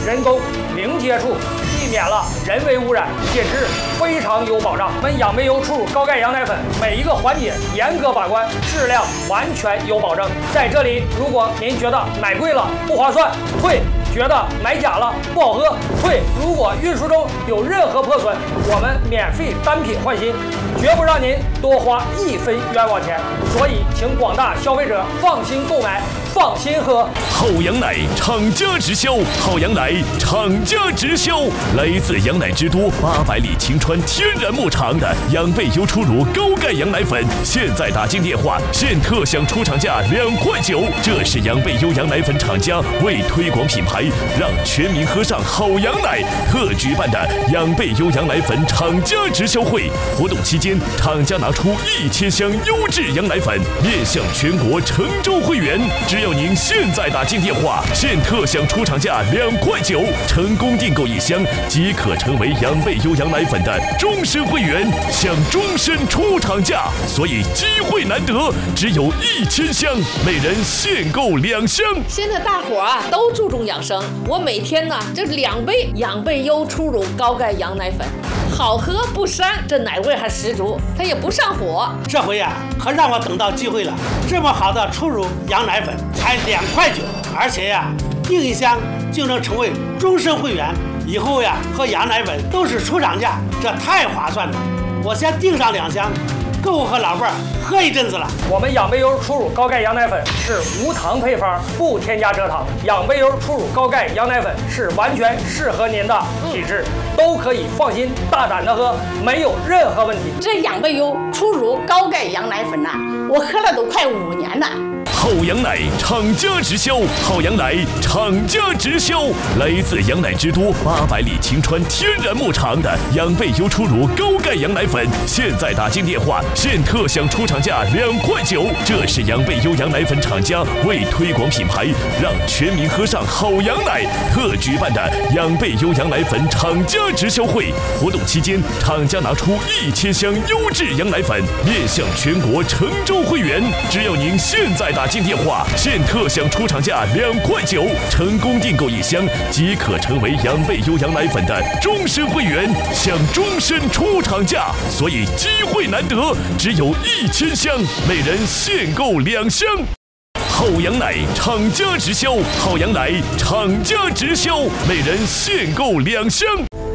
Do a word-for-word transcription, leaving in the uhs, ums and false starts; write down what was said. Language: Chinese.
人工、零接触，避免了人为污染，品质非常有保障。我们养贝优初乳高钙羊奶粉每一个环节严格把关，质量完全有保证。在这里，如果您觉得买贵了不划算，退；觉得买假了不好喝，退。如果运输中有任何破损，我们免费单品换新，绝不让您多花一分冤枉钱。所以，请广大消费者放心购买，放心喝。 好羊奶厂家直销，好羊奶厂家直销，来自羊奶之都八百里晴川天然牧场的养贝优初乳高钙羊奶粉，现在打进电话，现特享出厂价两块九。这是养贝优羊奶粉厂家为推广品牌，让全民喝上好羊奶特举办的养贝优羊奶粉厂家直销会。活动期间，厂家拿出一千箱优质羊奶粉，面向全国成州会员。只要您现在打进电话，现特享出厂价两块九，成功订购一箱即可成为养贝优羊奶粉的终身会员，享终身出厂价。所以机会难得，只有一千箱，每人限购两箱。 现在大伙啊都注重养生，我每天呢这两杯养贝优初乳高钙羊奶粉，好喝不膻，这奶味还十足，它也不上火。 这回呀、啊，可让我等到机会了，这么好的初乳羊奶粉才两块九，而且呀、啊，订一箱就能成为终身会员，以后呀喝羊奶粉都是出厂价，这太划算了。我先订上两箱，够我和老伴儿喝一阵子了。 我们养贝优初乳高钙羊奶粉是无糖配方，不添加蔗糖。养贝优初乳高钙羊奶粉是完全适合您的体质，都可以放心大胆的喝，没有任何问题。 这养贝优初乳高钙羊奶粉呐、啊，我喝了都快五年了。 好羊奶厂家直销，好羊奶厂家直销，来自羊奶之都八百里晴川天然牧场的养贝优初乳高钙羊奶粉，现在打进电话，现特享出厂价两块九。这是养贝优羊奶粉厂家为推广品牌，让全民喝上好羊奶特举办的养贝优羊奶粉厂家直销会。活动期间，厂家拿出一千箱优质羊奶粉，面向全国成州会员。只要您现在打进电话，现特享出厂价两块九，成功订购一箱即可成为养贝优羊奶粉的终身会员，享终身出厂价。所以机会难得，只有一千箱，每人限购两箱。好羊奶厂家直销，好羊奶厂家直销，每人限购两箱。